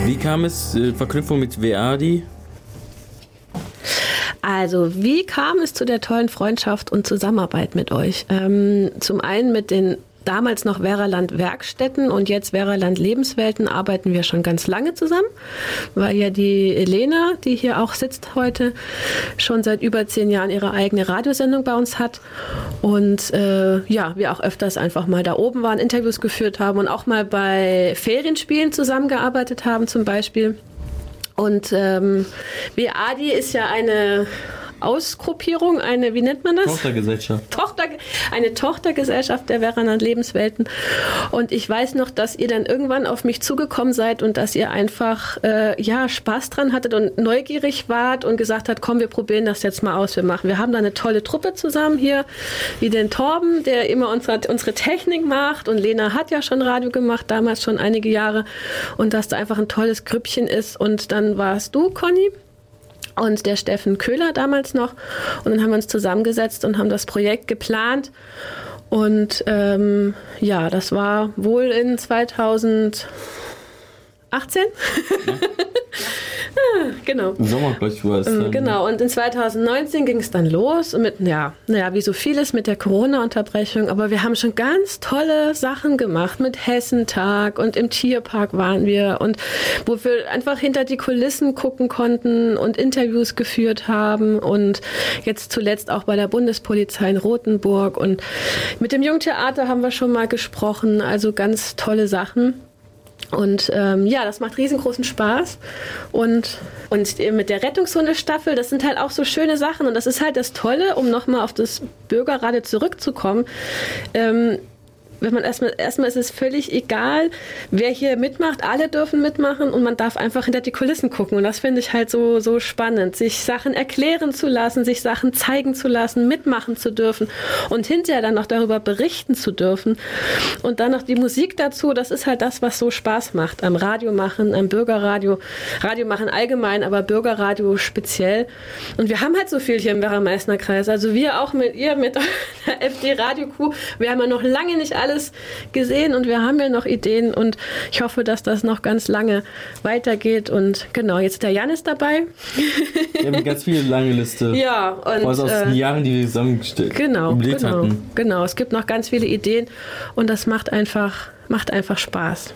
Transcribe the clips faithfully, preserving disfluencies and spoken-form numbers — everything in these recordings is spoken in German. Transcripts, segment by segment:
Wie kam es, äh, Verknüpfung mit Verdi? Also, wie kam es zu der tollen Freundschaft und Zusammenarbeit mit euch? Ähm, zum einen mit den damals noch Veraland Werkstätten und jetzt Veraland Lebenswelten arbeiten wir schon ganz lange zusammen, weil ja die Elena, die hier auch sitzt heute, schon seit über zehn Jahren ihre eigene Radiosendung bei uns hat und äh, ja, wir auch öfters einfach mal da oben waren, Interviews geführt haben und auch mal bei Ferienspielen zusammengearbeitet haben zum Beispiel. Und ähm, Verdi ist ja eine Ausgruppierung, eine, wie nennt man das? Tochtergesellschaft. Tochter, eine Tochtergesellschaft der Veraland Lebenswelten. Und ich weiß noch, dass ihr dann irgendwann auf mich zugekommen seid und dass ihr einfach äh, ja, Spaß dran hattet und neugierig wart und gesagt habt, komm, wir probieren das jetzt mal aus, wir machen. Wir haben da eine tolle Truppe zusammen hier, wie den Torben, der immer unsere, unsere Technik macht und Lena hat ja schon Radio gemacht, damals schon einige Jahre und dass da einfach ein tolles Grüppchen ist und dann warst du, Conny, und der Steffen Köhler damals noch. Und dann haben wir uns zusammengesetzt und haben das Projekt geplant. Und ähm, ja, das war wohl in zweitausendachtzehn. Ja. Ah, genau. Im Sommer gleich war es dann. Genau, und in zweitausendneunzehn ging es dann los mit, ja, naja, wie so vieles mit der Corona-Unterbrechung, aber wir haben schon ganz tolle Sachen gemacht mit Hessentag und im Tierpark waren wir und wo wir einfach hinter die Kulissen gucken konnten und Interviews geführt haben und jetzt zuletzt auch bei der Bundespolizei in Rothenburg und mit dem Jungtheater haben wir schon mal gesprochen, also ganz tolle Sachen. Und ähm, ja, das macht riesengroßen Spaß. Und, und mit der Rettungshunde-Staffel, das sind halt auch so schöne Sachen. Und das ist halt das Tolle, um nochmal auf das Bürgerradio zurückzukommen. Ähm, wenn man erstmal, erstmal ist es völlig egal, wer hier mitmacht. Alle dürfen mitmachen und man darf einfach hinter die Kulissen gucken. Und das finde ich halt so, so spannend, sich Sachen erklären zu lassen, sich Sachen zeigen zu lassen, mitmachen zu dürfen und hinterher dann noch darüber berichten zu dürfen. Und dann noch die Musik dazu, das ist halt das, was so Spaß macht. Am Radio machen, am Bürgerradio, Radio machen allgemein, aber Bürgerradio speziell. Und wir haben halt so viel hier im Werra-Meißner-Kreis. Also wir auch mit ihr, mit der F D-Radio-Crew. Wir haben ja noch lange nicht alles gesehen und wir haben ja noch Ideen und ich hoffe, dass das noch ganz lange weitergeht und genau, jetzt der Jan ist dabei. Wir haben eine ganz viele lange Liste. Ja, und aus äh, den Jahren, die wir zusammengestellt genau, überlegt genau, hatten. Genau, es gibt noch ganz viele Ideen und das macht einfach, macht einfach Spaß.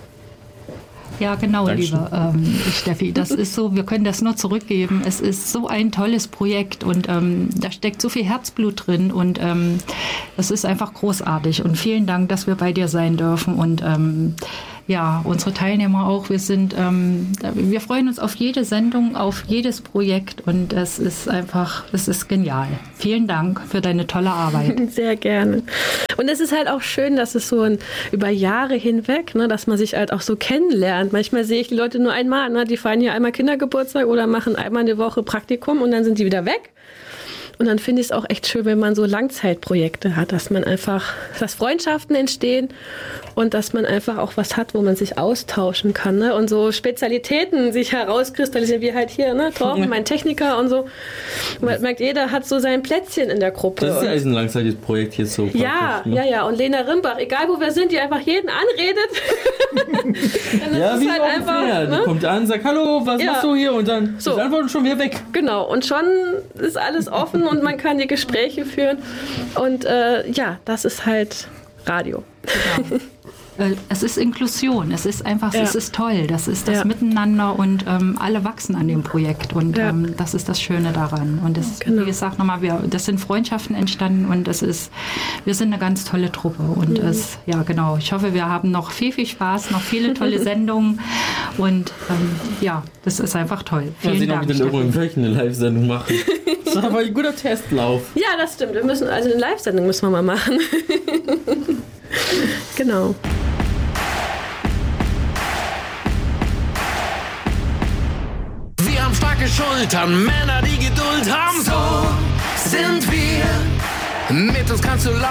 Ja, genau, Dankeschön. liebe ähm, Steffi. Das ist so, wir können das nur zurückgeben. Es ist so ein tolles Projekt und ähm, da steckt so viel Herzblut drin und ähm, es ist einfach großartig. Und vielen Dank, dass wir bei dir sein dürfen und ähm, ja, unsere Teilnehmer auch. Wir sind, ähm, wir freuen uns auf jede Sendung, auf jedes Projekt und es ist einfach, es ist genial. Vielen Dank für deine tolle Arbeit. Sehr gerne. Und es ist halt auch schön, dass es so ein, über Jahre hinweg, ne, dass man sich halt auch so kennenlernt. Manchmal sehe ich die Leute nur einmal, ne, die feiern hier einmal Kindergeburtstag oder machen einmal eine Woche Praktikum und dann sind die wieder weg. Und dann finde ich es auch echt schön, wenn man so Langzeitprojekte hat, dass man einfach, dass Freundschaften entstehen und dass man einfach auch was hat, wo man sich austauschen kann, ne? Und so Spezialitäten sich herauskristallisieren, wie halt hier, ne? Torben, mein Techniker und so. Man merkt, jeder hat so sein Plätzchen in der Gruppe. Das ist ja ein langzeitiges Projekt hier so. Ja, ne? ja, ja. Und Lena Rimbach, egal wo wir sind, die einfach jeden anredet. Ja, wie halt einfach, ne? Die kommt an, sagt, hallo, was ja. machst du hier? Und dann so. ist Antwort schon wieder weg. Genau, und schon ist alles offen und man kann die Gespräche führen. Und äh, ja, das ist halt Radio. Genau. Es ist Inklusion, es ist einfach, ja. es ist toll, das ist das ja. Miteinander und ähm, alle wachsen an dem Projekt und ja. ähm, das ist das Schöne daran. Und das, genau. wie gesagt, nochmal, wir, das sind Freundschaften entstanden und es ist, wir sind eine ganz tolle Truppe und mhm. es, ja genau, ich hoffe, wir haben noch viel, viel Spaß, noch viele tolle Sendungen und ähm, ja, das ist einfach toll. Vielen Mal sehen, Dank. ob wir dann irgendwann eine Live-Sendung machen. Das ist aber ein guter Testlauf. Ja, das stimmt, wir müssen, also eine Live-Sendung müssen wir mal machen. Genau. Wir haben starke Schultern, Männer, die Geduld haben. So sind wir. Mit uns kannst du